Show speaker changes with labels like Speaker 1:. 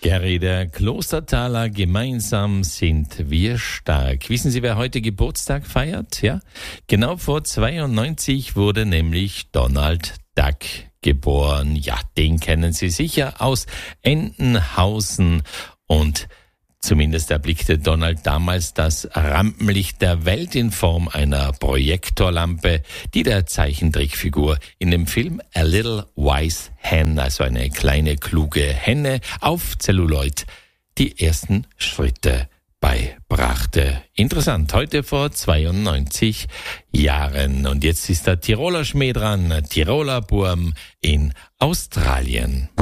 Speaker 1: Gary, der Klostertaler, gemeinsam sind wir stark. Wissen Sie, wer heute Geburtstag feiert? Ja, genau vor 92 wurde nämlich Donald Duck geboren. Ja, den kennen Sie sicher aus Entenhausen, und zumindest erblickte Donald damals das Rampenlicht der Welt in Form einer Projektorlampe, die der Zeichentrickfigur in dem Film A Little Wise Hen, also eine kleine kluge Henne auf Zelluloid, die ersten Schritte beibrachte. Interessant, heute vor 92 Jahren. Und jetzt ist der Tiroler Schmäh dran, Tiroler Burm in Australien.